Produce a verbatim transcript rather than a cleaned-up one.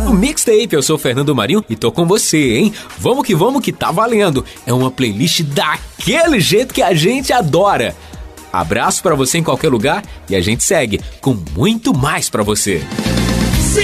Papo Mixtape. Eu sou o Fernando Marinho e tô com você, hein? Vamos que vamos que tá valendo. É uma playlist daquele jeito que a gente adora. Abraço pra você em qualquer lugar e a gente segue com muito mais pra você.